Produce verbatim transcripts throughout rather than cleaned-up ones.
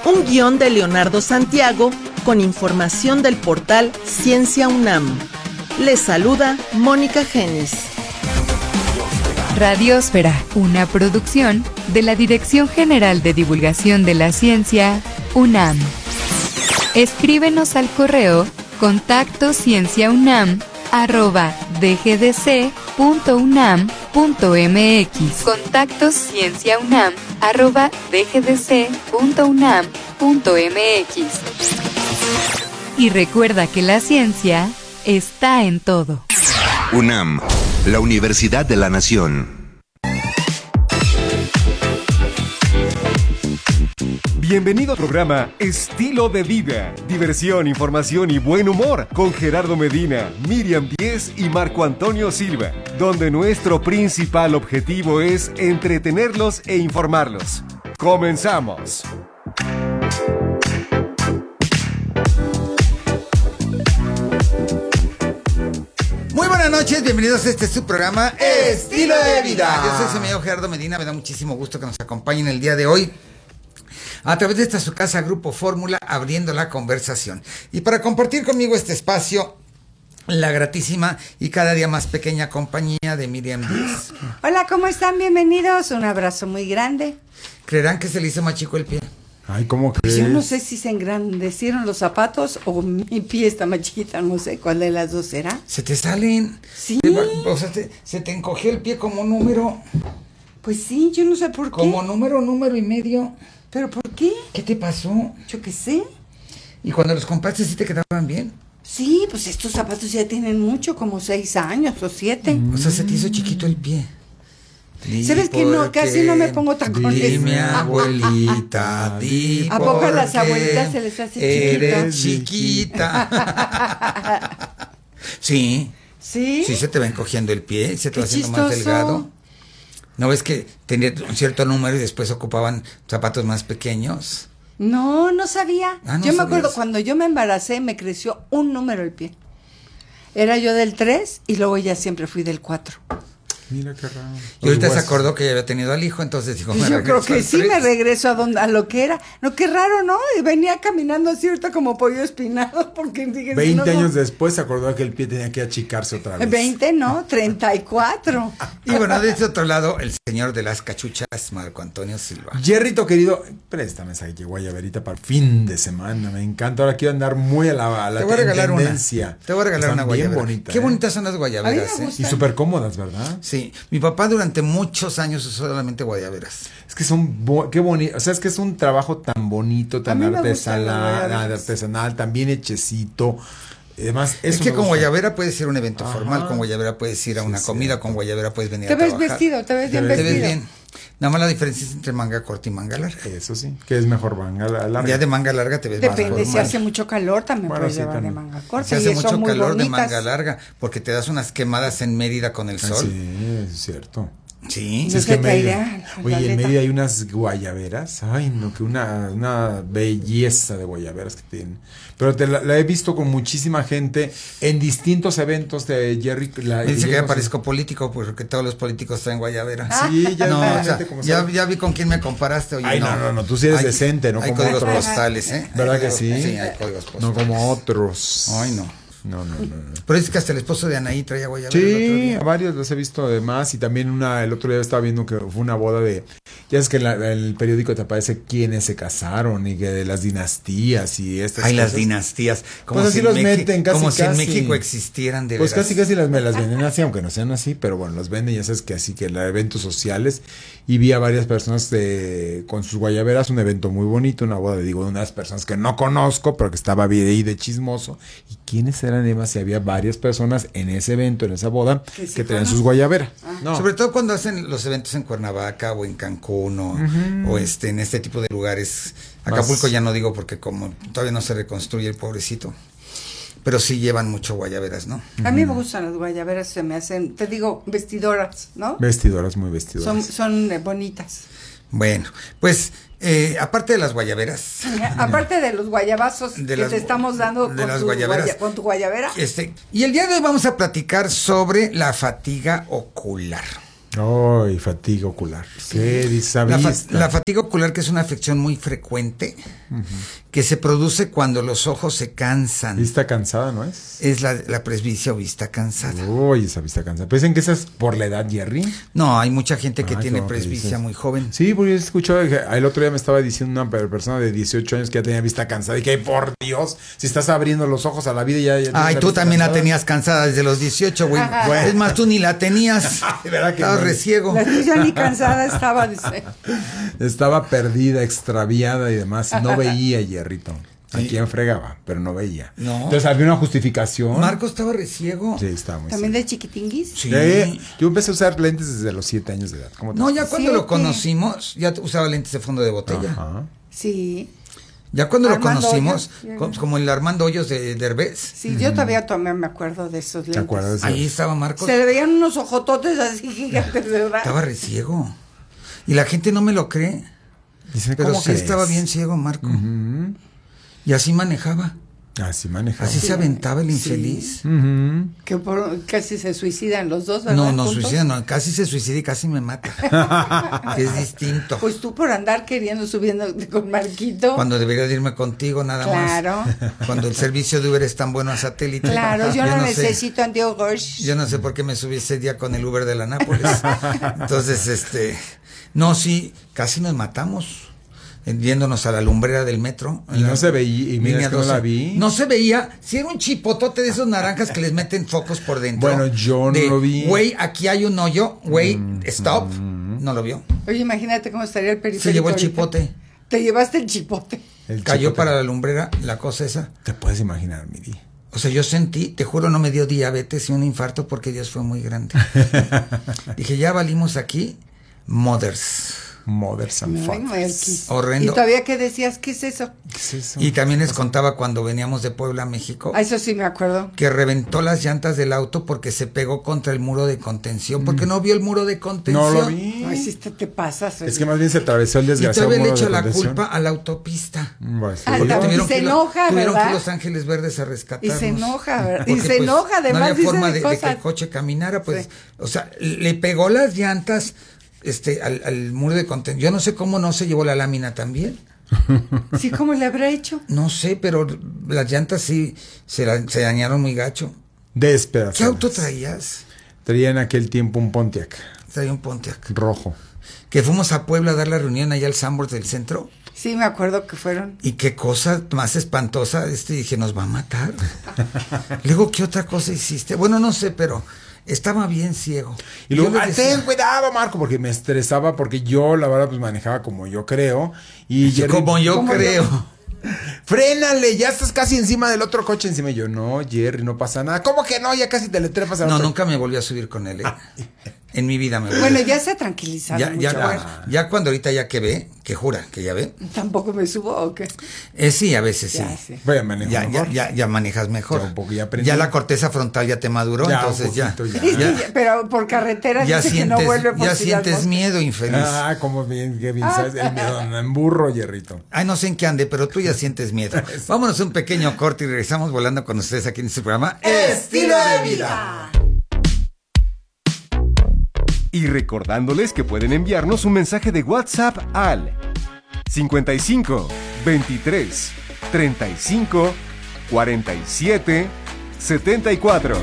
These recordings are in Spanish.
Un guión de Leonardo Santiago con información del portal Ciencia UNAM. Les saluda Mónica Genis. Radiosfera, una producción de la Dirección General de Divulgación de la Ciencia, UNAM. Escríbenos al correo contacto cienciaunam arroba dgdc punto unam punto mx. Contacto cienciaunam arroba dgdc punto unam punto mx. Y recuerda que la ciencia está en todo. UNAM, la Universidad de la Nación. Bienvenido al programa Estilo de Vida, diversión, información y buen humor con Gerardo Medina, Miriam Díez y Marco Antonio Silva, donde nuestro principal objetivo es entretenerlos e informarlos. ¡Comenzamos! Muy buenas noches, bienvenidos a este su programa Estilo de Vida. Yo soy su amigo Gerardo Medina, me da muchísimo gusto que nos acompañen el día de hoy a través de esta su casa Grupo Fórmula, abriendo la conversación. Y para compartir conmigo este espacio, la gratísima y cada día más pequeña compañía de Miriam Díez. Hola, ¿cómo están? Bienvenidos, un abrazo muy grande. ¿Creerán que se le hizo más chico el pie? Ay, ¿cómo crees? Yo no sé si se engrandecieron los zapatos o mi pie está más chiquita, no sé cuál de las dos será. Se te salen. Sí. Te va- o sea, te- se te encogió el pie como número, Pues sí, yo no sé por qué. como número, número y medio. ¿Pero por qué? ¿Qué te pasó? Yo qué sé. ¿Y cuando los compraste sí te quedaban bien? Sí, pues estos zapatos ya tienen mucho, como seis años o siete. O sea, se te hizo chiquito el pie. ¿Sabes qué? No, casi no me pongo tacones. Dime, abuelita, di ¿A poco a por las qué abuelitas se les hace eres chiquito? chiquita. Sí, ¿Sí? sí se te va encogiendo el pie, se te Qué va haciendo más chistoso. delgado. ¿No ves que tenía un cierto número y después ocupaban zapatos más pequeños? No, no sabía. Ah, ¿no yo me acuerdo, sabías? cuando yo me embaracé, me creció un número el pie. Era yo del tres y luego ya siempre fui del cuatro. Mira qué raro. Y ahorita Los se huesos. acordó que ya había tenido al hijo, entonces dijo, me Yo creo regreso que al sí tres. me regreso a donde, a lo que era. No, qué raro, ¿no? Y venía caminando así ahorita como pollo espinado, porque dije, veinte si no, años no. después se acordó que el pie tenía que achicarse otra vez. veinte, no, treinta y cuatro. Y bueno, de este otro lado, el señor de las cachuchas, Marco Antonio Silva. Jerrito querido, préstame esa guayaberita para fin de semana, me encanta. Ahora quiero andar muy a la, a la Te voy a regalar una. tendencia. Te voy a regalar Están una bien guayabera. bonitas, Qué ¿eh? bonitas son las A mí guayaberas, me ¿eh? gusta. Y súper cómodas, ¿verdad? Sí, mi papá durante muchos años usó solamente guayaberas. Es que son, bo- qué bonito, o sea, es que es un trabajo tan bonito, tan A mí me gustan las artesanal, guayaberas. artesanal, tan bien hechecito. Además, Es eso que me con gusta. guayabera puedes ir a un evento Ajá. formal, con guayabera puedes ir a Sí, una comida, cierto. con guayabera puedes venir Te a ves trabajar. vestido, te ves bien Te ves Te ves vestido. bien. Nada más la diferencia es entre manga corta y manga larga. Eso sí, que es mejor manga larga. Ya de manga larga te ves Depende, más si formal. hace mucho calor también Bueno, puedes sí, llevar de también. manga corta. Se y hace son mucho muy calor de bonitas. manga larga porque te das unas quemadas en Mérida con el sol. Sí, es cierto. Sí. No es se que te Mérida- irá, la Oye, en neta. Mérida hay unas guayaberas. Ay, no, que una, una belleza de guayaberas que tienen. Pero te la, la he visto con muchísima gente en distintos eventos de Jerry. La, Me dice que ya llegamos- parezco político porque todos los políticos traen guayabera. Sí, ya no, la o sea, gente como ya, sabe. ya vi con quién me comparaste. Oye, Ay, no, no, no, tú sí eres Hay- decente, no Hay como códigos otros. postales, ¿eh? ¿Verdad Hay que códigos- sí? Sí, hay códigos postales. No como otros. Ay, no. No, no, no. no. Pero es que hasta el esposo de Anaí traía guayabera el otro Sí, día. a varios los he visto además y también una el otro día estaba viendo que fue una boda de, ya es que en, la- en el periódico te aparece quiénes se casaron y que de las dinastías y estas Ay, las cosas. dinastías. Como Pues así en los Meji- meten casi, Como si en casi. México existieran de Pues veras. casi casi las me las venden así, aunque no sean así, pero bueno, los venden, ya sabes que así que la eventos sociales y vi a varias personas de, con sus guayaberas, un evento muy bonito, una boda, digo, de unas personas que no conozco, pero que estaba ahí de chismoso. ¿Y quiénes eran además? Si había varias personas en ese evento, en esa boda, Que que, sí traían conozco. sus guayaberas. No. Sobre todo cuando hacen los eventos en Cuernavaca o en Cancún o, o este en este tipo de lugares. Acapulco Más- ya no digo porque como todavía no se reconstruye el pobrecito. Pero sí llevan mucho guayaberas, ¿no? A mí me gustan las guayaberas, se me hacen, te digo, vestidoras, ¿no? Vestidoras, muy Son, vestidoras. son eh, bonitas. Bueno, pues eh, aparte de las guayaberas, Aparte de los guayabazos De que las- te estamos dando de con, las tu guayaberas. guaya- con tu guayabera. este, y el día de hoy vamos a platicar sobre la fatiga ocular. Oh, y fatiga ocular. ¿Qué dice La, fa- vista? la fatiga ocular, que es una afección muy frecuente, uh-huh. que se produce cuando los ojos se cansan. Vista cansada, ¿no es? Es la, la presbicia o vista cansada. Uy, esa vista cansada. ¿Piensan que esa es por la edad, Jerry? No, hay mucha gente que Ah, tiene ¿cómo que presbicia dices? muy joven. Sí, porque he escuchado, que el otro día me estaba diciendo una persona de dieciocho años que ya tenía vista cansada y que, por Dios, si estás abriendo los ojos a la vida ya... ya Ay, tú también la tenías cansada desde los dieciocho, güey. Bueno. Es más, tú ni la tenías. ¿Verdad que Estabas no? reciego. La tuya ni cansada estaba, dice. Estaba perdida, extraviada y demás, y no veía, Jerrito. ¿A Sí. quién fregaba? Pero no veía. No. Entonces había una justificación. Marco estaba reciego. Sí, estaba muy ¿También sí. de chiquitinguis? Sí. Sí, yo empecé a usar lentes desde los siete años de edad. ¿Cómo te No, ya explico? cuando Siete. lo conocimos, ya usaba lentes de fondo de botella. Ajá. Sí. Ya cuando Armando lo conocimos, Hoyos. co- como el Armando Hoyos de Derbez, Sí, yo todavía tomé, me acuerdo de esos lentes. acuerdas? Sí. ahí estaba Marcos. Se le veían unos ojototes así gigantes, ¿verdad? Estaba reciego. Y la gente no me lo cree. Dicen, Pero ¿cómo sí crees? estaba bien ciego, Marco. Ujú. Y así manejaba. Así manejaba. Así se aventaba el infeliz. Ujú. Que por- casi se suicidan los dos, ¿verdad? No, no Juntos. suicida, no. Casi se suicida y casi me mata. Que es distinto. Pues tú por andar queriendo subiendo con Marquito. Cuando debería de irme contigo nada Claro. más. Cuando el servicio de Uber es tan bueno a satélite. Claro, yo no, no sé- necesito Antioch Gorsh. Yo no sé por qué me subí ese día con el Uber de la Nápoles. Entonces, este... No, sí, casi nos matamos. eh, Viéndonos a la lumbrera del metro. Y en no la se veía, y mira, línea es que no la doce. vi. No se veía. Si era un chipotote de esos naranjas que les meten focos por dentro. Bueno, yo no De, lo vi. Güey, aquí hay un hoyo. Güey, stop. No lo vio. Oye, imagínate cómo estaría el periférico. Se llevó el ahorita. chipote. Te llevaste el chipote. El Cayó chico para te- la lumbrera, la cosa esa. Te puedes imaginar, Miri. O sea, yo sentí, te juro, no me dio diabetes y un infarto porque Dios fue muy grande. Dije, ya valimos aquí, mothers. Mothers and Ay, fathers. Melquis. Horrendo. ¿Y todavía qué decías? ¿Qué es eso? ¿Qué es eso? Y también les contaba cuando veníamos de Puebla a México, Ah, eso sí me acuerdo. que reventó las llantas del auto porque se pegó contra el muro de contención, porque no vio el muro de No contención. lo vi. Ay, si te, te pasas. Es que más bien se atravesó el Y desgraciado todavía le muro de echó la contención. culpa a la autopista. Bueno, sí. Ah, Porque no, tuvieron y se que ir- enoja, tuvieron ¿verdad? que ir Los Ángeles Verdes a rescatarnos. Y se enoja, ¿verdad? Y Porque, se pues, enoja, además, no había dice forma de de, de que cosas. el coche caminara, pues, Sí. o sea, le pegó las llantas este al, al muro de contención. Yo no sé cómo no se llevó la lámina también. Sí, ¿cómo le habrá hecho? No sé, pero las llantas sí se, la- se dañaron muy gacho. Despedazadas. ¿Qué auto traías? Traía en aquel tiempo un Pontiac Traía un Pontiac. rojo. Que fuimos a Puebla a dar la reunión allá al Sanborns del centro. Sí, me acuerdo que fueron. Y qué cosa más espantosa, este dije, nos va a matar. Luego, ¿qué otra cosa hiciste? Bueno, no sé, pero estaba bien ciego. Y luego, Yo ah, le decía, ten cuidado, Marco, porque me estresaba, porque yo, la verdad, pues manejaba como yo creo. Y Jerry, como yo ¿Cómo creo. frénale, ya estás casi encima del otro coche encima. Y yo, no, Jerry, no pasa nada. ¿Cómo que no? Ya casi te le trepas a No, otro. nunca me volví a subir con él. ¿eh? En mi vida me volví. Bueno, ya se ha tranquilizado ya, mucho. ya, Bueno, ya cuando ahorita ya que ve, que jura que ya ve. ¿tampoco me subo o qué? Eh, sí, a veces sí. Ya, sí. Voy a manejar Ya, ya, mejor. ya, ya manejas mejor. Ya un poco, ya aprendí. Ya la corteza frontal ya te maduró, Ya, entonces un ya. poquito, ya. Sí, sí, pero por carretera Ya dice que sientes, no vuelve por ya Ciudad sientes Mosca. miedo, infeliz. Ah, como bien, qué bien sabes. El miedo anda en burro, Jerrito. Ay, no sé en qué ande, pero tú ya sientes miedo. Vámonos a un pequeño corte y regresamos volando con ustedes aquí en este programa. Estilo de vida. Y recordándoles que pueden enviarnos un mensaje de WhatsApp al cincuenta y cinco, veintitrés, treinta y cinco, cuarenta y siete, setenta y cuatro.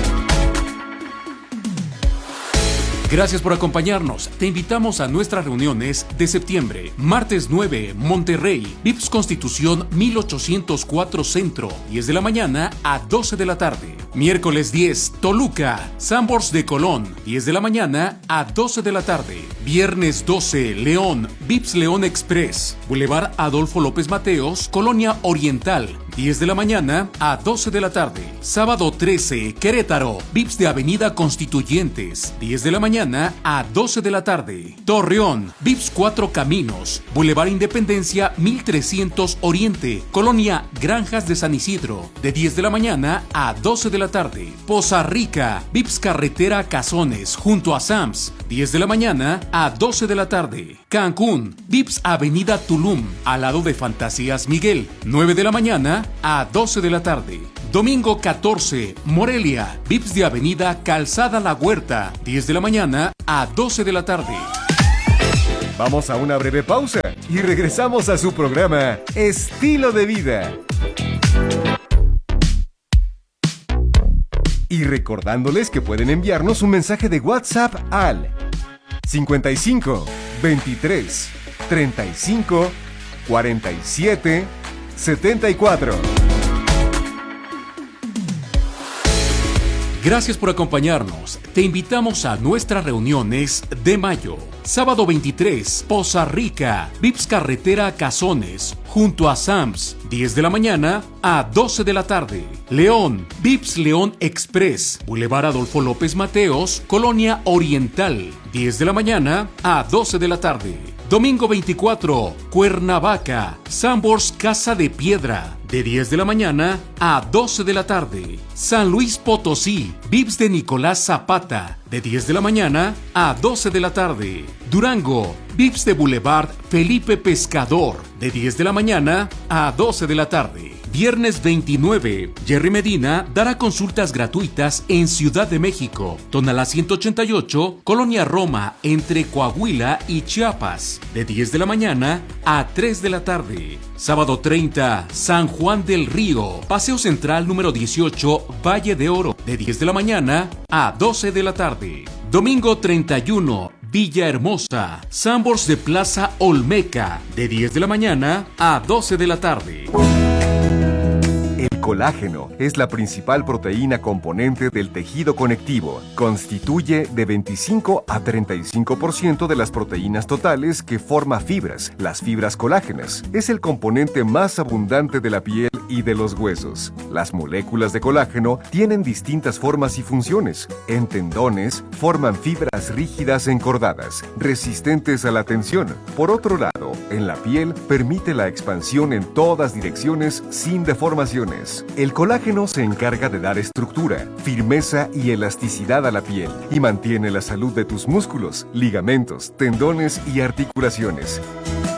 Gracias por acompañarnos. Te invitamos a nuestras reuniones de septiembre. Martes nueve, Monterrey, Vips Constitución mil ochocientos cuatro Centro, diez de la mañana a doce de la tarde. Miércoles diez, Toluca, Sanborns de Colón, diez de la mañana a doce de la tarde. Viernes doce, León, Vips León Express, Boulevard Adolfo López Mateos, Colonia Oriental, diez de la mañana a doce de la tarde. Sábado trece, Querétaro, Vips de Avenida Constituyentes, diez de la mañana a doce de la tarde. Torreón, Vips Cuatro Caminos, Boulevard Independencia mil trescientos Oriente, Colonia Granjas de San Isidro, de diez de la mañana a doce de la tarde. Poza Rica, Vips Carretera Cazones, junto a Sams, diez de la mañana a doce de la tarde. Cancún, Vips Avenida Tulum, al lado de Fantasías Miguel, nueve de la mañana a doce de la tarde. Domingo catorce, Morelia, V I P S de Avenida Calzada La Huerta, diez de la mañana a doce de la tarde. Vamos a una breve pausa y regresamos a su programa Estilo de Vida. Y recordándoles que pueden enviarnos un mensaje de WhatsApp al cincuenta y cinco, veintitrés, treinta y cinco, cuarenta y siete, setenta y cuatro. Gracias por acompañarnos. Te invitamos a nuestras reuniones de mayo. Sábado veintitrés, Poza Rica, V I P S Carretera Cazones, junto a Sams, diez de la mañana a doce de la tarde. León, V I P S León Express, Boulevard Adolfo López Mateos, Colonia Oriental, diez de la mañana a doce de la tarde. Domingo veinticuatro, Cuernavaca, Sambors Casa de Piedra, de diez de la mañana a doce de la tarde. San Luis Potosí, V I P S de Nicolás Zapata, de diez de la mañana a doce de la tarde. Durango, V I P S de Boulevard Felipe Pescador, de diez de la mañana a doce de la tarde. Viernes veintinueve, Jerry Medina dará consultas gratuitas en Ciudad de México, Tonalá ciento ochenta y ocho, Colonia Roma, entre Coahuila y Chiapas, de diez de la mañana a tres de la tarde. Sábado treinta, San Juan del Río, Paseo Central número dieciocho, Valle de Oro, de diez de la mañana a doce de la tarde. Domingo treinta y uno, Villahermosa, Sambors de Plaza Olmeca, de diez de la mañana a doce de la tarde. El colágeno es la principal proteína componente del tejido conectivo. Constituye de veinticinco a treinta y cinco por ciento de las proteínas totales que forma fibras, las fibras colágenas. Es el componente más abundante de la piel y de los huesos. Las moléculas de colágeno tienen distintas formas y funciones. En tendones, forman fibras rígidas encordadas, resistentes a la tensión. Por otro lado, en la piel, permite la expansión en todas direcciones sin deformaciones. El colágeno se encarga de dar estructura, firmeza y elasticidad a la piel y mantiene la salud de tus músculos, ligamentos, tendones y articulaciones.